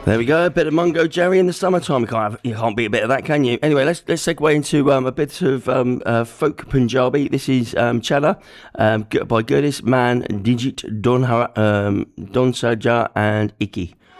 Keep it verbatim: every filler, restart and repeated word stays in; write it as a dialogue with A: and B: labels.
A: There we go, a bit of Mungo Jerry in the summertime. You can't, have, you can't beat a bit of that, can you? Anyway, let's let's segue into um, a bit of um, uh, folk Punjabi. This is um, Chella um, by Gurdis Man, Digit Don um, Don Saja and Icky.